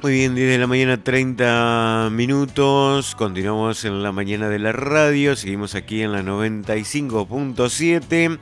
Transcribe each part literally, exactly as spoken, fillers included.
Muy bien, diez de la mañana, treinta minutos. Continuamos en la mañana de la radio. Seguimos aquí en la noventa y cinco punto siete.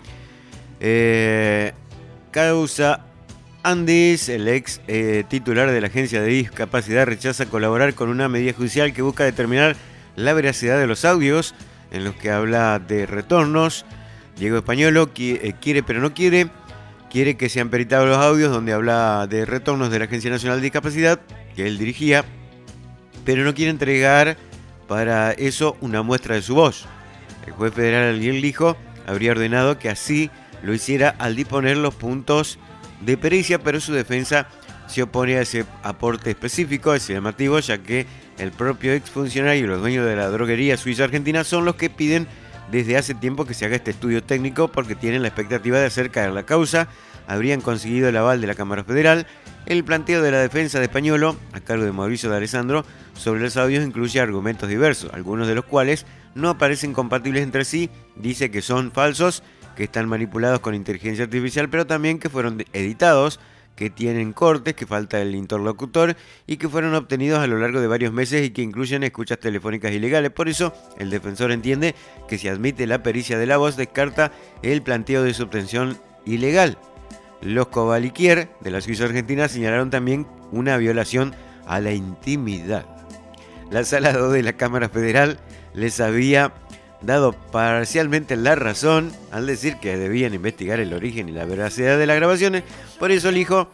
Eh, causa Andes, el ex eh, titular de la Agencia de Discapacidad, rechaza colaborar con una medida judicial que busca determinar la veracidad de los audios en los que habla de retornos. Diego Españolo quiere pero no quiere. Quiere que sean peritados los audios donde habla de retornos de la Agencia Nacional de Discapacidad, que él dirigía, pero no quiere entregar para eso una muestra de su voz. El juez federal Alguien Lijo habría ordenado que así lo hiciera al disponer los puntos de pericia, pero su defensa se opone a ese aporte específico, a ese llamativo, ya que el propio exfuncionario y los dueños de la droguería suiza argentina son los que piden desde hace tiempo que se haga este estudio técnico porque tienen la expectativa de hacer caer la causa. Habrían conseguido el aval de la Cámara Federal. El planteo de la defensa de Españolo, a cargo de Mauricio de Alessandro, sobre los audios incluye argumentos diversos, algunos de los cuales no aparecen compatibles entre sí. Dice que son falsos, que están manipulados con inteligencia artificial, pero también que fueron editados, que tienen cortes, que falta el interlocutor y que fueron obtenidos a lo largo de varios meses y que incluyen escuchas telefónicas ilegales. Por eso, el defensor entiende que si admite la pericia de la voz, descarta el planteo de su obtención ilegal. Los Cavaliquier de la Suiza Argentina señalaron también una violación a la intimidad. La Sala dos de la Cámara Federal les había dado parcialmente la razón al decir que debían investigar el origen y la veracidad de las grabaciones. Por eso elijo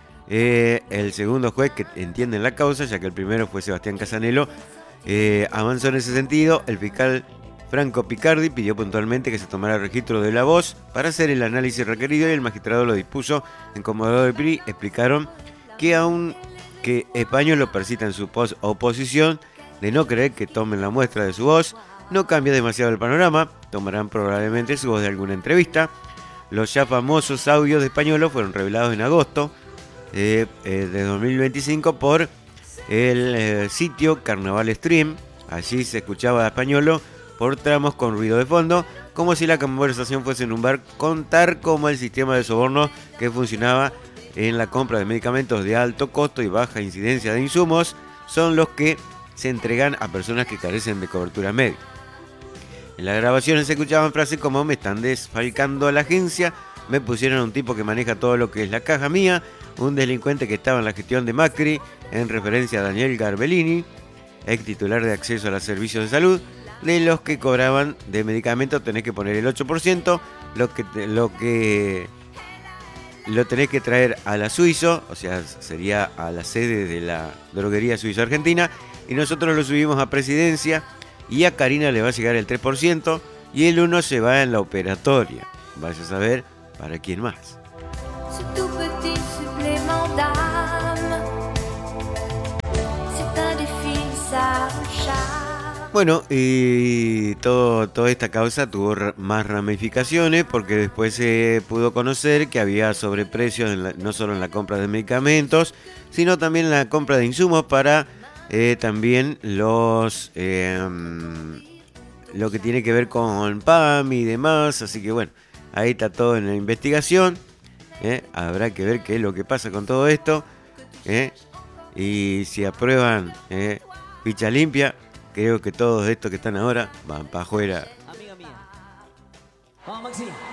eh, el segundo juez que entiende la causa, ya que el primero fue Sebastián Casanello, eh, avanzó en ese sentido. El fiscal Franco Picardi pidió puntualmente que se tomara registro de la voz para hacer el análisis requerido y el magistrado lo dispuso. En Comodoro de Piri explicaron que aun que Españolo persista en su oposición de no creer que tomen la muestra de su voz, no cambia demasiado el panorama. Tomarán probablemente su voz de alguna entrevista. Los ya famosos audios de Españolo fueron revelados en agosto eh, eh, de dos mil veinticinco por el eh, sitio Carnaval Stream. Allí se escuchaba a Españolo por tramos con ruido de fondo, como si la conversación fuese en un bar, contar como el sistema de soborno que funcionaba en la compra de medicamentos de alto costo y baja incidencia de insumos son los que se entregan a personas que carecen de cobertura médica. En las grabaciones se escuchaban frases como: me están desfalcando a la agencia, me pusieron a un tipo que maneja todo lo que es la caja mía, un delincuente que estaba en la gestión de Macri, en referencia a Daniel Garbellini, ex titular de acceso a los servicios de salud. De los que cobraban de medicamentos tenés que poner el ocho por ciento, lo que, lo que lo tenés que traer a la Suizo, o sea, sería a la sede de la droguería Suiza Argentina, y nosotros lo subimos a Presidencia, y a Karina le va a llegar el tres por ciento, y el uno se va en la operatoria. Vaya a saber para quién más. Bueno, y todo, toda esta causa tuvo más ramificaciones porque después se pudo conocer que había sobreprecios en la, no solo en la compra de medicamentos, sino también en la compra de insumos para eh, también los eh, lo que tiene que ver con P A M y demás. Así que bueno, ahí está todo en la investigación. ¿eh? Habrá que ver qué es lo que pasa con todo esto. ¿eh? Y si aprueban ¿eh? ficha limpia, creo que todos estos que están ahora van para afuera. Amiga mía. Vamos, Maxi.